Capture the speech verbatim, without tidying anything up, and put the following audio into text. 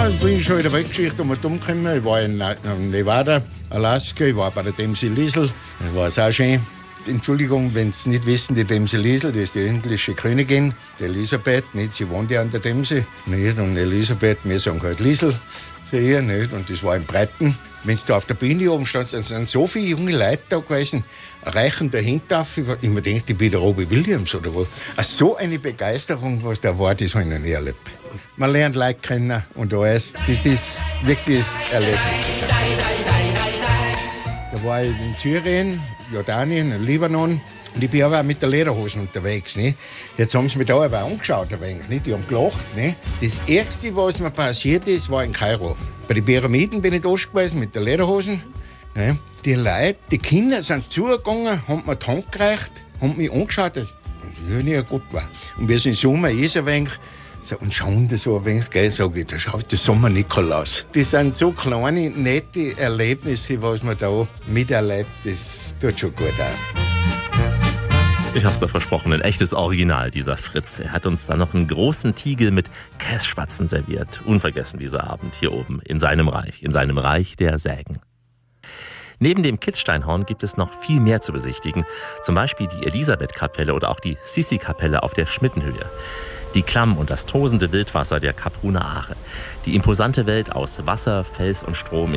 bin ich schon in der Weltgeschichte um dumm gekommen. Ich war in Nevada, Alaska, ich war bei der Dämse Liesel. Da war es auch schön. Entschuldigung, wenn Sie nicht wissen, die Dämse Liesel, das ist die englische Königin, die Elisabeth, nicht? Sie wohnt ja an der Dämse. Nicht? Und Elisabeth, wir sagen halt Liesel für ihr, nicht? Und das war in Breiten. Wenn du da auf der Bühne oben standst, dann sind so viele junge Leute da gewesen, reichen dahinter auf. Ich mir gedacht, ich bin der Robbie Williams oder wo. Also so eine Begeisterung, was da war, das habe ich noch nie erlebt. Man lernt Leute kennen und alles. Das ist wirklich ein Erlebnis. Da war ich in Syrien, Jordanien, Libanon. Und ich bin aber auch mit der Lederhosen unterwegs. Ne? Jetzt haben sie mich da aber angeschaut. Ein wenig, ne? Die haben gelacht. Ne? Das Erste, was mir passiert ist, war in Kairo. Bei den Pyramiden bin ich da gewesen mit der Lederhosen. Ne? Die Leute, die Kinder sind zugegangen, haben mir die Hand gereicht, haben mich angeschaut, dass das nicht gut war. Und wie es im Sommer ist, ein wenig, so, und schauen das so ein wenig, gell, sage ich, da schaut der Sommer-Nikolaus. Das sind so kleine, nette Erlebnisse, was man da miterlebt. Das tut schon gut auch. Ich hab's doch versprochen, ein echtes Original, dieser Fritz. Er hat uns dann noch einen großen Tiegel mit Kässpatzen serviert. Unvergessen dieser Abend hier oben in seinem Reich, in seinem Reich der Sägen. Neben dem Kitzsteinhorn gibt es noch viel mehr zu besichtigen. Zum Beispiel die Elisabeth-Kapelle oder auch die Sissi-Kapelle auf der Schmittenhöhe. Die Klamm und das tosende Wildwasser der Kapruna Ache. Die imposante Welt aus Wasser, Fels und Strom,